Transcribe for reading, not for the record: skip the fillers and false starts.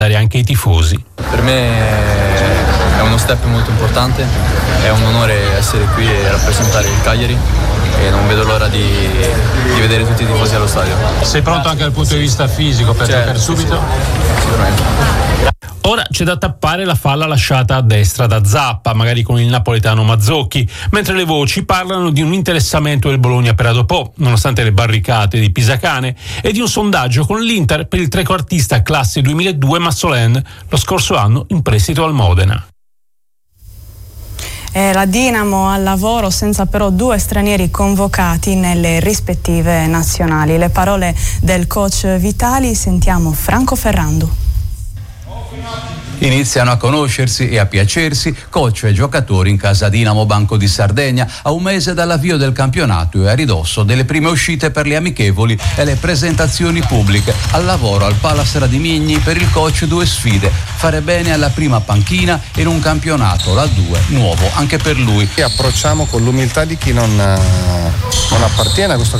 anche i tifosi. Per me è uno step molto importante, è un onore essere qui e rappresentare il Cagliari e non vedo l'ora di vedere tutti i tifosi allo stadio. Sei pronto anche dal punto di vista fisico per giocare subito? Sì, sicuramente. Ora c'è da tappare la falla lasciata a destra da Zappa, magari con il napoletano Mazzocchi, mentre le voci parlano di un interessamento del Bologna per Adopò, nonostante le barricate di Pisacane, e di un sondaggio con l'Inter per il trequartista classe 2002 Massolen, lo scorso anno in prestito al Modena. La Dinamo al lavoro senza però 2 stranieri convocati nelle rispettive nazionali. Le parole del coach Vitali, sentiamo Franco Ferrando. Iniziano a conoscersi e a piacersi coach e giocatori in casa Dinamo Banco di Sardegna a un mese dall'avvio del campionato e a ridosso delle prime uscite per le amichevoli e le presentazioni pubbliche. Al lavoro al Palace Radimigni per il coach 2 sfide: fare bene alla prima panchina in un campionato, la 2, nuovo anche per lui. Approcciamo con l'umiltà di chi non appartiene a questo